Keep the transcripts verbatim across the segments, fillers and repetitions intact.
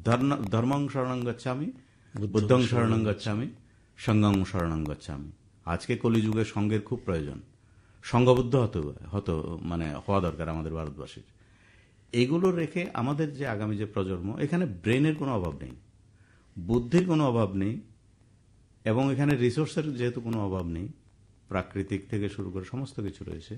ধর্মং শরণং গচ্ছামি, বুদ্ধং শরণং গচ্ছামি, সংঘং শরণং গচ্ছামি। আজকে কলিযুগে সংঘের খুব প্রয়োজন, সংঘবদ্ধ হতে হতো মানে হওয়া দরকার আমাদের ভারতবাসীর। এগুলো রেখে আমাদের যে আগামী যে প্রজন্ম, এখানে ব্রেনের কোনো অভাব নেই, বুদ্ধির কোনো অভাব নেই, এবং এখানে রিসোর্সের যেহেতু কোনো অভাব নেই, প্রাকৃতিক থেকে শুরু করে সমস্ত কিছু রয়েছে,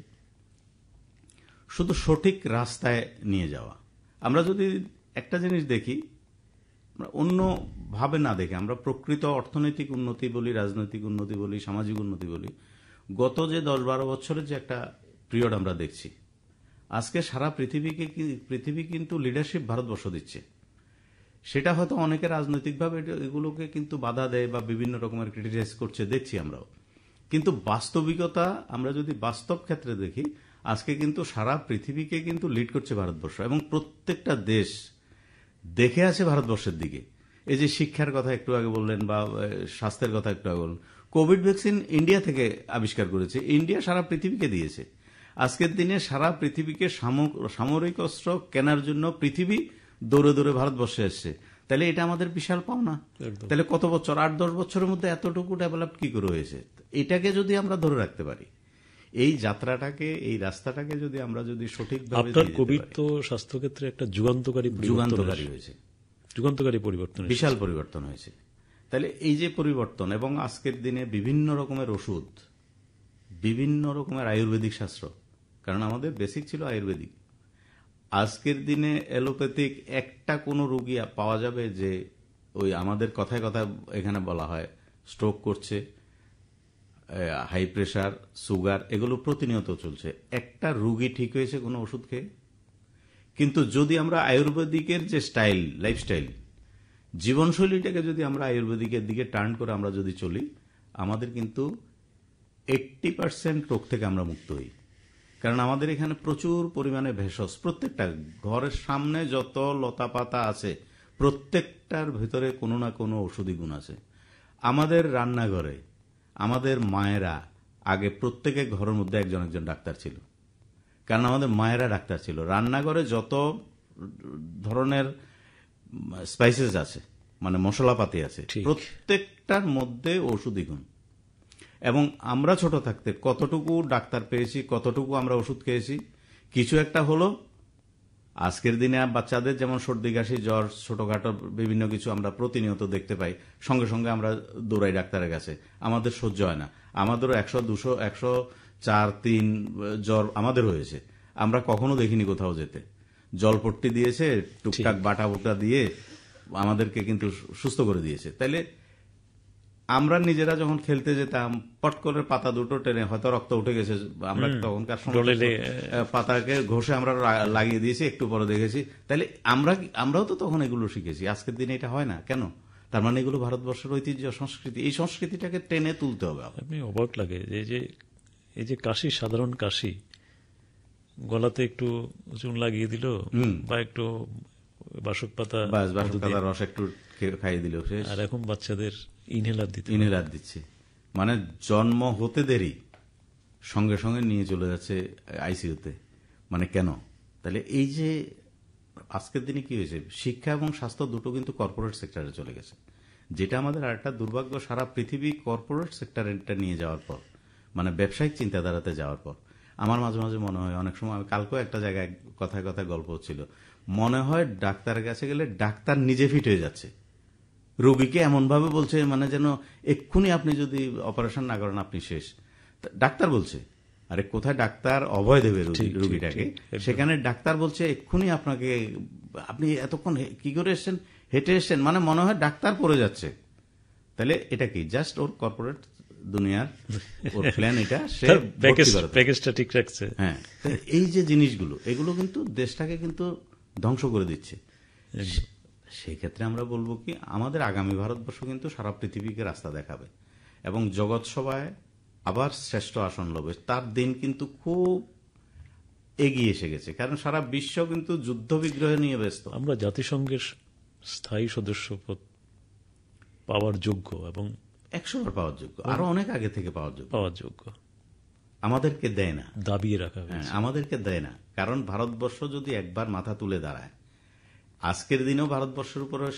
শুধু সঠিক রাস্তায় নিয়ে যাওয়া। আমরা যদি একটা জিনিস দেখি, অন্য ভাবে না দেখে আমরা প্রকৃত অর্থনৈতিক উন্নতি বলি, রাজনৈতিক উন্নতি বলি, সামাজিক উন্নতি বলি, গত যে দশ বারো বছরের যে একটা পিরিয়ড আমরা দেখছি, আজকে সারা পৃথিবীকে পৃথিবী কিন্তু লিডারশিপ ভারতবর্ষ দিচ্ছে। সেটা হয়তো অনেকে রাজনৈতিকভাবে এগুলোকে কিন্তু বাধা দেয় বা বিভিন্ন রকমের ক্রিটিসাইজ করছে, দেখছি আমরাও। কিন্তু বাস্তবিকতা আমরা যদি বাস্তব ক্ষেত্রে দেখি, আজকে কিন্তু সারা পৃথিবীকে কিন্তু লিড করছে ভারতবর্ষ, এবং প্রত্যেকটা দেশ দেখে আছে ভারতবর্ষের দিকে। এই যে শিক্ষার কথা একটু আগে বললেন বা স্বাস্থ্যের কথা একটু আগে বললেন, কোভিড ভ্যাকসিন ইন্ডিয়া থেকে আবিষ্কার করেছে, ইন্ডিয়া সারা পৃথিবীকে দিয়েছে। আজকের দিনে সারা পৃথিবীকে সামরিক অস্ত্র কেনার জন্য পৃথিবী দৌড়ে দৌড়ে ভারতবর্ষে এসছে। তাহলে এটা আমাদের বিশাল পাওনা। তাহলে কত বছর, আট দশ বছরের মধ্যে এতটুকু ডেভেলপ কি করে হয়েছে? এটাকে যদি আমরা ধরে রাখতে পারি, এই যাত্রাটাকে, এই রাস্তাটাকে যদি আমরা যদি সঠিকভাবে, আপনার কোভিড তো স্বাস্থ্যক্ষেত্রে একটা যুগান্তকারী যুগান্তকারী হয়েছে, যুগান্তকারী পরিবর্তন, বিশাল পরিবর্তন হয়েছে। তাহলে এই যে পরিবর্তন, এবং আজকের দিনে বিভিন্ন রকমের ওষুধ, বিভিন্ন রকমের আয়ুর্বেদিক শাস্ত্র, কারণ আমাদের বেসিক ছিল আয়ুর্বেদিক। আজকের দিনে অ্যালোপ্যাথিক একটা কোনো রোগী পাওয়া যাবে যে ওই আমাদের কথায় কথায় এখানে বলা হয় স্ট্রোক করছে, হাই প্রেশার, সুগার, এগুলো প্রতিনিয়ত চলছে। একটা রোগী ঠিক হয়েছে কোনো ওষুধ খেয়ে। কিন্তু যদি আমরা আয়ুর্বেদিকের যে স্টাইল, লাইফস্টাইল, জীবনশৈলীটাকে যদি আমরা আয়ুর্বেদিকের দিকে টার্ন করে আমরা যদি চলি, আমাদের কিন্তু এইট্টি পার্সেন্ট রোগ থেকে আমরা মুক্ত হই। কারণ আমাদের এখানে প্রচুর পরিমাণে ভেষজ, প্রত্যেকটা ঘরের সামনে যত লতা পাতা আছে প্রত্যেকটার ভেতরে কোনো না কোনো ঔষধি গুণ আছে। আমাদের রান্নাঘরে আমাদের মায়েরা আগে প্রত্যেকের ঘরের মধ্যে একজন একজন ডাক্তার ছিল, কারণ আমাদের মায়েরা ডাক্তার ছিল। রান্নাঘরে যত ধরনের স্পাইসেস আছে, মানে মশলাপাতি আছে, প্রত্যেকটার মধ্যে ঔষধি গুণ। এবং আমরা ছোট থাকতে কতটুকু ডাক্তার পেয়েছি, কতটুকু আমরা ওষুধ খেয়েছি, কিছু একটা হলো। আজকের দিনে বাচ্চাদের যেমন সর্দি কাশি জ্বর ছোটখাটো বিভিন্ন কিছু আমরা প্রতিনিয়ত দেখতে পাই, সঙ্গে সঙ্গে আমরা দৌড়াই ডাক্তারের কাছে। আমাদের সহ্য হয় না, আমাদেরও একশো দুশো একশো চার তিন জ্বর আমাদের হয়েছে, আমরা কখনো দেখিনি কোথাও যেতে। জলপট্টি দিয়েছে, টুকটাক বাটা বুটা দিয়ে আমাদেরকে কিন্তু সুস্থ করে দিয়েছে। তাইলে আমরা নিজেরা যখন খেলতে যেতাম, পট করে পাতা দুটো টেনে, হয়তো রক্ত উঠে গেছে, আমরা তখনকার সময় পাতাকে ঘষে আমরা লাগিয়ে দিয়েছি, একটু পরে দেখেছি। তাহলে আমরা আমরাও তো তখন এগুলো শিখেছি। আজকের দিনে এটা হয় না কেন? তার মানে এগুলো ভারতবর্ষের ঐতিহ্য, সংস্কৃতি। এই সংস্কৃতিটাকে টেনে তুলতে হবে। আপনি অবাক লাগে যে যে এই যে কাশি, সাধারণ কাশি, গলাতে একটু চুন লাগিয়ে দিল বা একটু বাসক পাতা রস একটু খাইয়ে দিল শেষ। আর এখন বাচ্চাদের ইনহেলার দিতে ইনহেলার দিচ্ছে, মানে জন্ম হতে দেরি সঙ্গে সঙ্গে নিয়ে চলে যাচ্ছে আইসিইউতে। মানে কেন? তাহলে এই যে আজকের দিনে কি হয়েছে, শিক্ষা এবং স্বাস্থ্য দুটো কিন্তু কর্পোরেট সেক্টরে চলে গেছে, যেটা আমাদের আরেকটা দুর্ভাগ্য। সারা পৃথিবী কর্পোরেট সেক্টরটা নিয়ে যাওয়ার পর, মানে ব্যবসায়িক চিন্তাধারাতে যাওয়ার পর, আমার মাঝে মাঝে মনে হয়, অনেক সময় কালকেও একটা জায়গায় কথায় কথায় গল্প হচ্ছিল, মনে হয় ডাক্তারের কাছে গেলে ডাক্তার নিজে ফিট হয়ে যাচ্ছে, রোগীকে এমন ভাবে বলছে মানে যেন এক্ষুনি আপনি যদি অপারেশন না করেন আপনি শেষ। ডাক্তার বলছে, আরে কোথায় ডাক্তার অভয় দেবে রোগীটাকে, সেখানে ডাক্তার বলছে এক্ষুনি আপনাকে, আপনি এতক্ষণ কি করে এসছেন, হেঁটে এসছেন, মানে মনে হয় ডাক্তার পড়ে যাচ্ছে। তাহলে এটা কি জাস্ট ওর কর্পোরেট দুনিয়ার ওর প্ল্যান, এটা সে প্যাকেজটা ঠিক রাখছে। হ্যাঁ, এই যে জিনিসগুলো, এগুলো কিন্তু দেশটাকে কিন্তু ধ্বংস করে দিচ্ছে। সেই ক্ষেত্রে আমরা বলবো কি, আমাদের আগামী ভারতবর্ষ কিন্তু সারা পৃথিবীকে রাস্তা দেখাবে এবং জগৎ সভায় আবার শ্রেষ্ঠ আসন লবে, তার দিন কিন্তু খুব এগিয়ে এসে গেছে। কারণ সারা বিশ্ব কিন্তু যুদ্ধ বিগ্রহ নিয়ে ব্যস্ত। আমরা জাতিসংঘের স্থায়ী সদস্য পদ পাওয়ার যোগ্য এবং একশো বার পাওয়ার যোগ্য, আরো অনেক আগে থেকে পাওয়ার যোগ্য পাওয়ার যোগ্য আমাদেরকে দেয় না, দাবিয়ে রাখা হয়েছে, আমাদেরকে দেয় না। কারণ ভারতবর্ষ যদি একবার মাথা তুলে দাঁড়ায়, আজকের দিনেও ভারতবর্ষের উপরে